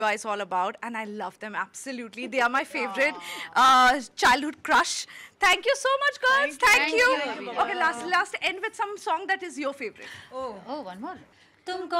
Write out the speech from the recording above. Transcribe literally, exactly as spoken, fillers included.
guys all about, and I love them absolutely. They are my favorite uh, childhood crush. Thank you so much, girls. Thank, Thank you. you. Okay, last last end with some song that is your favorite. Oh, one more. तुमको